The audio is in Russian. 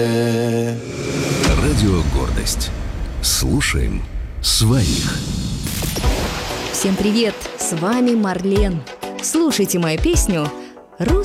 Радио «Гордость». Слушаем своих. Всем привет! С вами Марлен. Слушайте мою песню